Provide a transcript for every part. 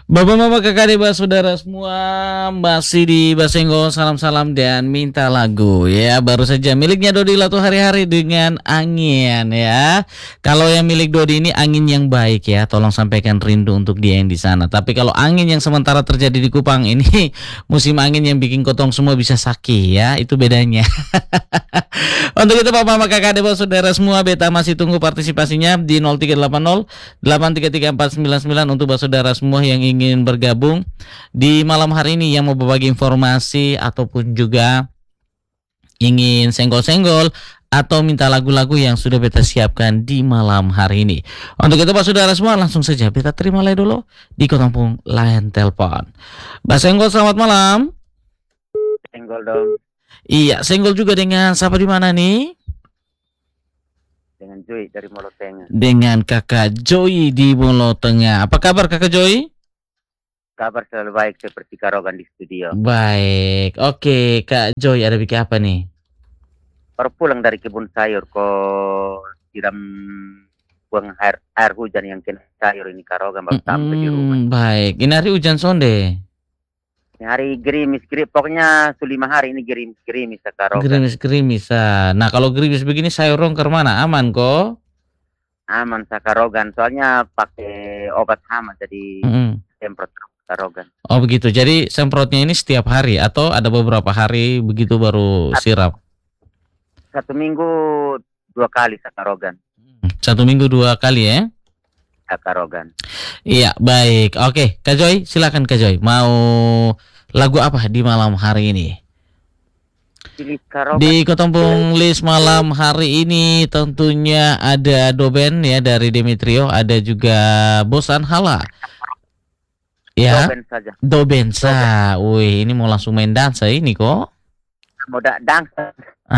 Bapak Mama Kakak Adik Saudara semua masih di Basenggol salam-salam dan minta lagu ya. Baru saja miliknya Dodi Latu Hari-Hari dengan angin ya. Kalau yang milik Dodi ini angin yang baik ya. Tolong sampaikan rindu untuk dia yang di sana. Tapi kalau angin yang sementara terjadi di Kupang ini musim angin yang bikin kotong semua bisa sakit ya. Itu bedanya. Untuk itu Bapak Mama Kakak Adik Saudara semua beta masih tunggu partisipasinya di 0380 833 499 untuk saudara semua yang ingin bergabung di malam hari ini yang mau berbagi informasi ataupun juga ingin senggol-senggol atau minta lagu-lagu yang sudah beta siapkan di malam hari ini. Untuk itu Pak Saudara semua langsung saja beta terima dulu di kotampung layan telepon. Mbak Senggol selamat malam. Senggol dong. Iya, senggol juga dengan siapa di mana nih? Dengan Joy dari Molo Tengah. Dengan Kakak Joy di Molo Tengah. Apa kabar Kakak Joy? Kabar selalu baik seperti Karogan di studio. Baik, oke Kak Joy ada bikin apa nih? Baru pulang dari kebun sayur kok siram buang air hujan yang kena sayur ini Karogan baru sampai di rumah. Baik, ini hari hujan sonde. Ini hari gerimis, pokoknya 5 hari ini gerimis Karogan. Gerimis. Nah kalau gerimis begini sayur rongker mana? Aman kok? Aman Karogan, soalnya pakai obat hama jadi semprot Karogan. Oh begitu, jadi semprotnya ini setiap hari atau ada beberapa hari begitu baru siram? 1 minggu 2 kali Karogan. 1 minggu 2 kali ya? Karogan. Iya baik, oke Kak Joy silakan Kak Joy mau lagu apa di malam hari ini? Di Kotampung List malam hari ini tentunya ada Doben ya dari Demetrio, ada juga Bosan Hala. Ya. Dobensa. Wih, ini mau langsung main dansa ini kok. Mau dansa.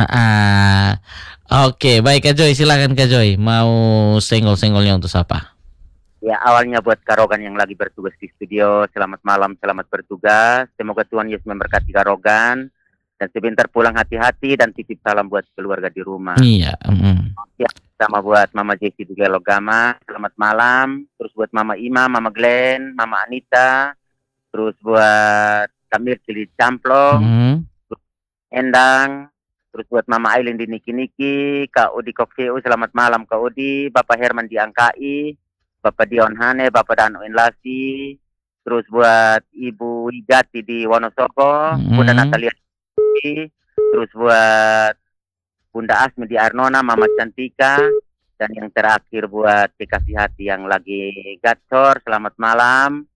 Oke, baik Kak Joy silakan Kak Joy. Mau senggol-senggolnya untuk siapa? Ya awalnya buat Karogan yang lagi bertugas di studio, selamat malam, selamat bertugas. Semoga Tuhan Yesus memberkati Karogan dan sebentar pulang hati-hati dan titip salam buat keluarga di rumah. Iya. Ya, sama buat Mama Jessie di Gelogama, selamat malam. Terus buat Mama Ima, Mama Glenn, Mama Anita. Terus buat Kamir Cili Camplong, Endang. Terus buat Mama Aileen di Niki-Niki, Kak Udi Kokseu, selamat malam Kak Udi, Bapak Herman di Angkai, Bapak Dion Hane, Bapak Dano Enlasi, terus buat Ibu Igati di Wonosobo, Bunda Natalia, terus buat Bunda Asmi di Arnona, Mama Cantika, dan yang terakhir buat Kekasih Hati yang lagi gacor, selamat malam,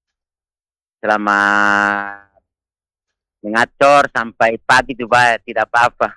selamat mengacor sampai pagi juga tidak apa-apa.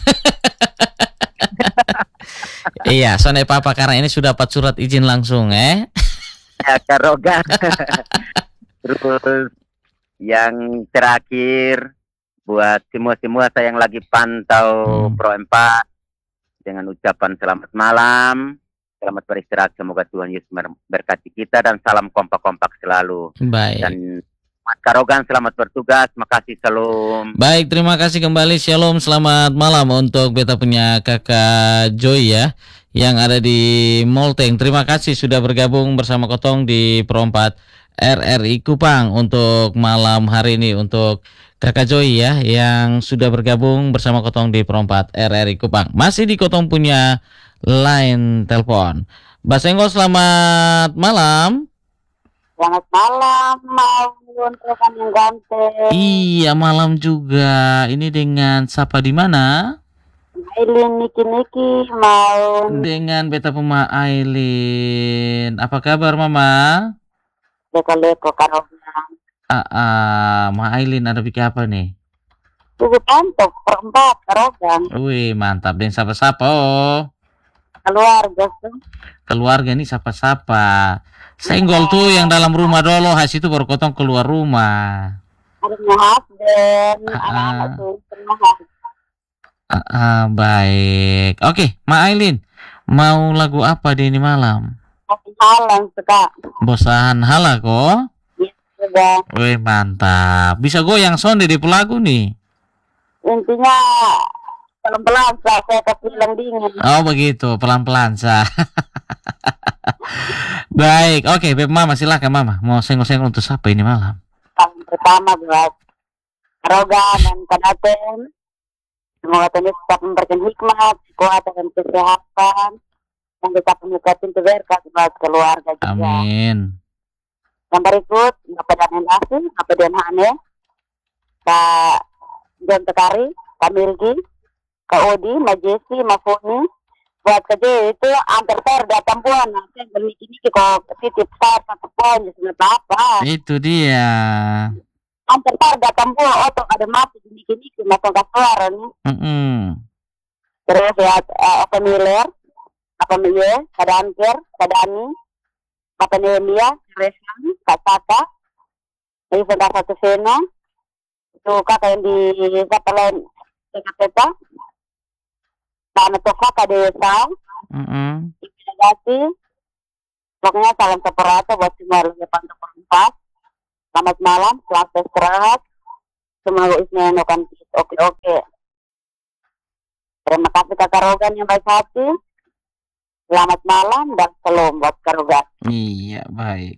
Iya, soalnya papa karena ini sudah dapat surat izin langsung ya Karogan. Terus yang terakhir buat semua saya yang lagi pantau Pro 4 dengan ucapan selamat malam, selamat beristirahat, semoga Tuhan Yesus berkati kita dan salam kompak-kompak selalu. Baik. Dan Mas Karogan selamat bertugas, makasih, shalom. Baik, terima kasih kembali, shalom, selamat malam untuk beta punya Kakak Joy ya yang ada di Molteng. Terima kasih sudah bergabung bersama Kotong di Pro 4 RRI Kupang untuk malam hari ini, untuk Kakak Joy ya yang sudah bergabung bersama Kotong di Pro 4 RRI Kupang. Masih di Kotong punya line telepon. Mbak Senggol selamat malam. Selamat malam, maupun rekan yang ganteng. Iya, malam juga. Ini dengan siapa di mana? Aileen Niki-Niki mau. Dengan beta pema Aileen. Apa kabar Mama? Leko-leko Karogan. Ma Aileen ada bikin apa nih? Tubuh pantok perempat Karogan. Wih, mantap. Dan siapa-siapa oh. Keluarga tuh. Keluarga nih siapa-siapa. Senggol tuh yang dalam rumah dulu, hasil itu baru Kotong keluar rumah. Adanya husband, anak-anak tuh baik. Oke, Ma Aileen, mau lagu apa di ini malam? Halang suka. Bosan Hala kok? Iya, sudah. Wih, mantap. Bisa goyang sonde di pelagu nih. Intinya pelan-pelan saya kasih bilang dingin. Oh begitu, pelan-pelan sah. Baik, oke, Mama silakan Mama. Mau senggol-senggol untuk siapa ini malam? Yang pertama buat Rogan dan Kadaten. Semoga Tuhan tetap memberikan hikmat, kekuatan dan kesehatan. Dan tetap membuka pintu berkah buat keluarga juga. Amin. Yang berikut, Bapak Daniel Nasi, Bapak Dian Hane, Kak John Tekari, Kak Milgi, Kak Odi, Mbak Jesi, Mbak Funi. Buat kerja itu antar saya datang puan. Nanti ini kok titip saya satu poin, jadi apa. Itu dia. Antar saya datang puan, otot ada mati, ini masuk ke suara nih. Terus ya, apa Miller, apa Mie, Kak Dankir, Kak Dani, Bapak Nehemia, Resan, Kak Tata, ini sudah satu sena, itu kakak yang di Kapalen Teka-Teka, Pak Toko, Kak Desa, terima kasih, pokoknya salam separato buat semua lagi pantau perempat, selamat malam, selamat istirahat, semoga isnya kan oke. Terima kasih Kakak Rogan yang baik hati. Selamat malam dan salam buat Kak Rogan. Iya, baik.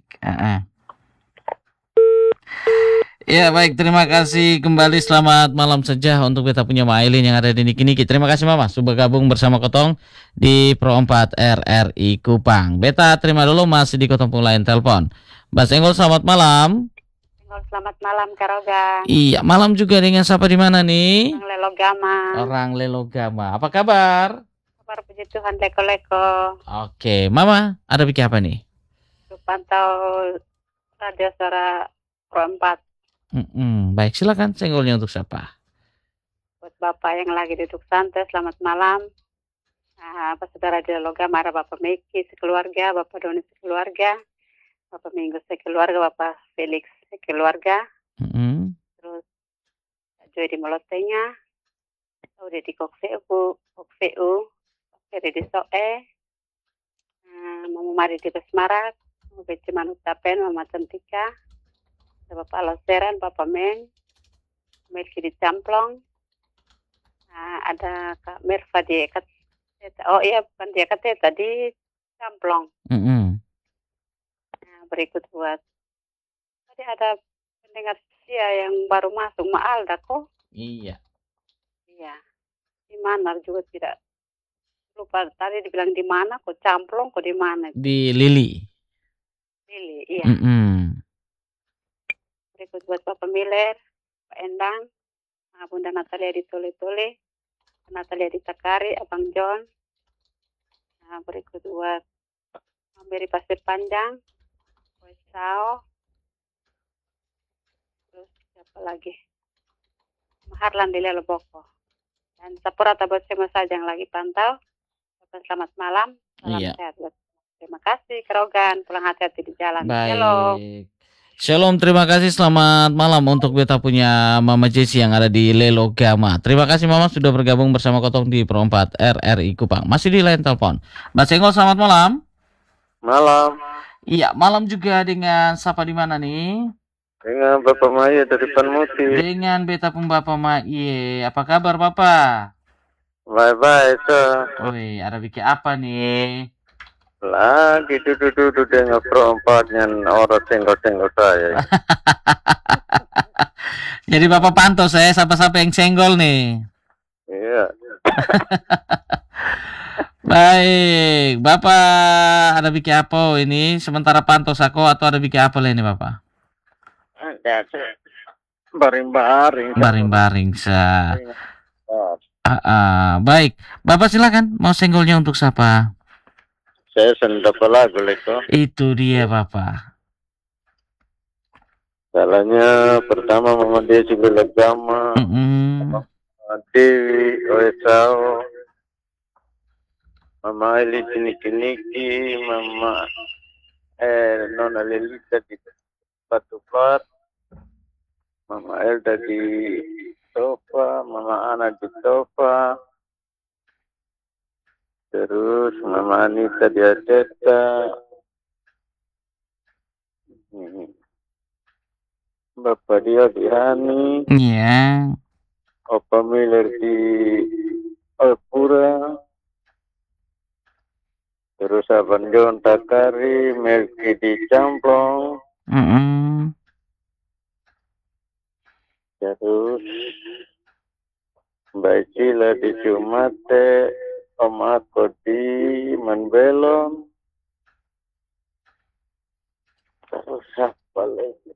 Ya baik, terima kasih kembali. Selamat malam saja untuk kita punya Mailin yang ada di Niki-Niki. Terima kasih Mama sudah gabung bersama Kotong di Pro 4 RRI Kupang. Beta terima dulu masih di Kotong pun lain telepon. Mbak Senggol selamat malam. Selamat malam Kak Rogan. Iya, malam juga dengan siapa di mana nih? Orang Lelogama. Orang Lelogama. Apa kabar? Kabar puji Tuhan leko-leko. Oke, Mama ada bikin apa nih? Pantau radio suara Pro 4. Baik, silakan senggolnya untuk siapa? Buat Bapak yang lagi duduk santai, selamat malam. Apa saudara di Lelogama, ada Bapak Meki sekeluarga, Bapak Doni sekeluarga, Bapak Minggu sekeluarga, Bapak Felix sekeluarga. Terus Joy di Molotenya, udah di Kokveu, Feri di Soe, Mama Mari di Besmarak, Mama Beci Manutapen, Mama Cantika, Bapak Loseran, Bapak Meng, Melki di Camplong, ada Kak Merva di Ekateta, oh iya bukan di Ekateta, di Camplong. Berikut buat, tadi ada pendengar Sia yang baru masuk, Maalda kok? Iya. Di mana juga tidak lupa tadi dibilang di mana kok Camplong kok di mana? Di Lili, iya. Berikut buat Bapak Miller, Pak Endang, Bunda Natalia di Tole-Tole, Natalia di Takari, Abang John. Berikut buat Mary Pasir Panjang, Sao. Terus siapa lagi? Maharlan di Leloboko. Dan Sapurata buat semua saja yang lagi pantau. Selamat malam, salam sehat. Terima kasih Kerogan, pulang hati-hati di jalan. Baik. Shalom, terima kasih. Selamat malam untuk beta punya Mama Jesi yang ada di Lelogama. Terima kasih Mama sudah bergabung bersama Kotong di Pro 4 RRI Kupang. Masih di lain telepon. Mbak Senggol selamat malam. Malam. Iya, malam juga dengan siapa di mana nih? Dengan Bapak Maya dari Panmuti. Dengan beta pun Bapak Maya. Apa kabar Bapak? Bye-bye, Sir. Woi, ada bikin apa nih? Lagi duduk-duduk dengan Pro 4 yang orang senggol-senggol saya. Jadi Bapak pantau saya siapa-siapa yang senggol nih. Iya. Baik, Bapak ada bikin apa ini? Sementara pantau sako atau ada bikin apa lah ini Bapak? Ada baring-baring. Baring-baring sa. Baik, Bapak silakan mau senggolnya untuk siapa? Saya sendap lagu itu. Itu dia Bapak. Salahnya pertama Mama Desi Lelogama, Mama Dewi Oesao, Mama Eli Niki-Niki, Mama Nona Lelita di Batupat, Mama Elda di Topa, Mama Ana di Topa, terus Mama Anita di Adeta, Bapak Dio di Hani, Iya. Opa Miller di Alpura, terus Abang John Takari, Melki di Camplong, terus Mbak Cila di Cumate, Om Ako di Manbelon, terus apa lagi?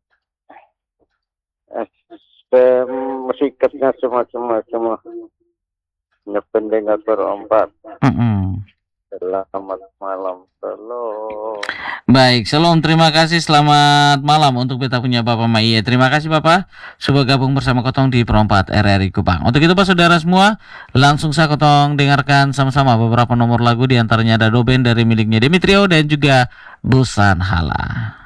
Musikatnya semua. Pendengar berempat. Selamat malam. Shalom. Baik, shalom. Terima kasih. Selamat malam untuk beta punya Bapak Maiye. Terima kasih Bapak sudah gabung bersama Kotong di Perempat RRI Kupang. Untuk itu Pak Saudara semua, langsung saya Kotong dengarkan sama-sama beberapa nomor lagu, di antaranya ada Doben dari miliknya Demetrio dan juga Busan Hala.